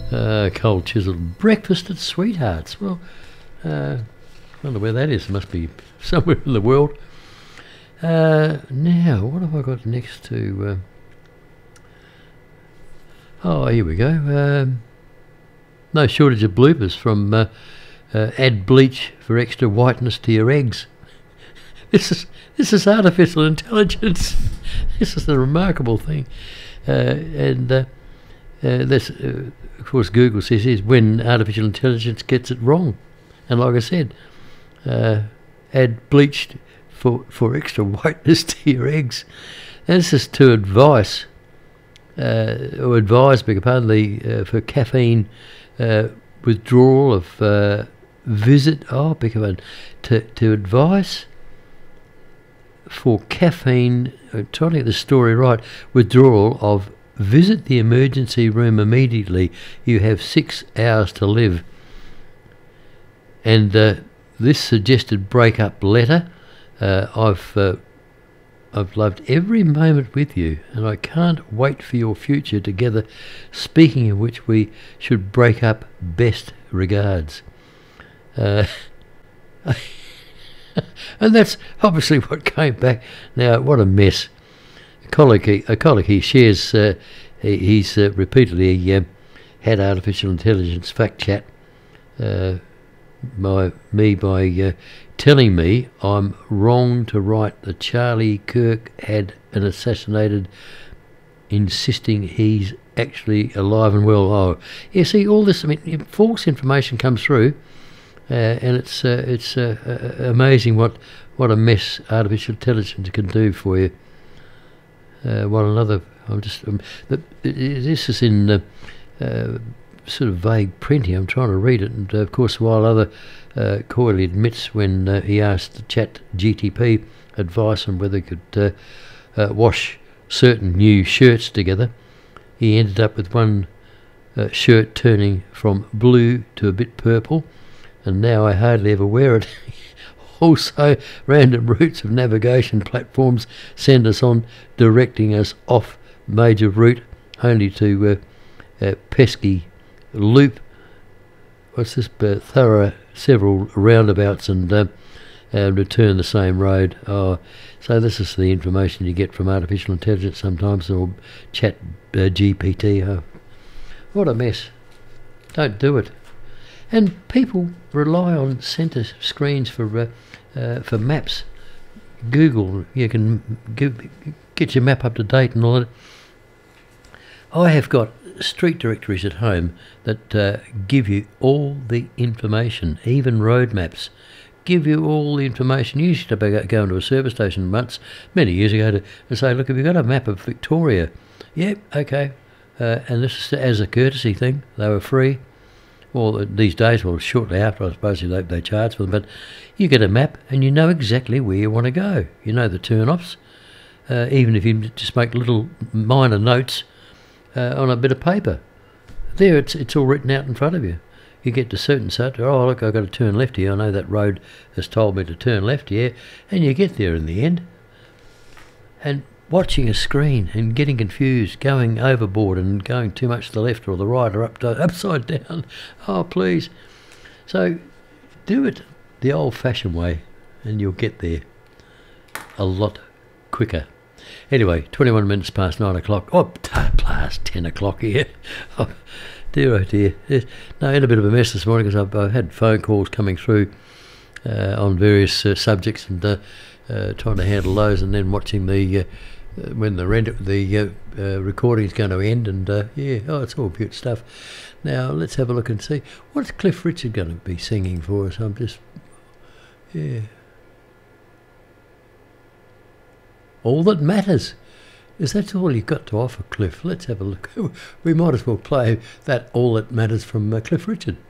Cold chiseled breakfast at Sweethearts. Well, I wonder where that is. It must be somewhere in the world. Now, what have I got next to? Here we go. No shortage of bloopers from add bleach for extra whiteness to your eggs. This is artificial intelligence. This is a remarkable thing, and that's of course Google says is when artificial intelligence gets it wrong, and like I said, add bleach for extra whiteness to your eggs. And this is to advise, beg your pardon, for caffeine withdrawal of beg your pardon, to advise for caffeine, trying to get the story right, withdrawal of visit the emergency room immediately. You have 6 hours to live. And this suggested breakup letter. I've loved every moment with you, and I can't wait for your future together. Speaking of which, we should break up. Best regards. And that's obviously what came back. Now, what a mess. A colleague he shares, he's repeatedly had artificial intelligence fact chat by telling me I'm wrong to write that Charlie Kirk had an assassinated, insisting he's actually alive and well. Oh, you see, all this, I mean, false information comes through, and it's amazing what a mess artificial intelligence can do for you. This is in sort of vague print here. I'm trying to read it, and of course, while other Coyle admits when he asked Chat GTP advice on whether he could wash certain new shirts together, he ended up with one shirt turning from blue to a bit purple, and now I hardly ever wear it. Also, random routes of navigation platforms send us on, directing us off major route, only to pesky loop. What's this? Thorough several roundabouts and return the same road. Oh, so this is the information you get from artificial intelligence sometimes, or Chat GPT. Oh, what a mess! Don't do it. And people rely on centre screens for maps. Google, you can get your map up to date and all that. I have got street directories at home that give you all the information, even road maps. Give you all the information. You used to go into a service station many years ago to say, look, have you got a map of Victoria? Yep, okay. And this is as a courtesy thing. They were free. Well, these days, well, shortly after, I suppose they charge for them, but you get a map and you know exactly where you want to go. You know the turn-offs, even if you just make little minor notes on a bit of paper. There, it's all written out in front of you. You get to certain such, oh, look, I've got to turn left here. I know that road has told me to turn left here, and you get there in the end. And watching a screen and getting confused, going overboard and going too much to the left or the right or upside down. Oh, please. So do it the old-fashioned way and you'll get there a lot quicker. Anyway, 21 minutes past 9 o'clock. Oh, past 10 o'clock here. Oh, dear, oh dear. No, in a bit of a mess this morning because I've had phone calls coming through on various subjects and trying to handle those, and then watching the when the recording is going to end, and it's all good stuff. Now let's have a look and see what's Cliff Richard going to be singing for us. I'm just All That Matters. Is that all you've got to offer, Cliff? Let's have a look. We might as well play that All That Matters from Cliff Richard.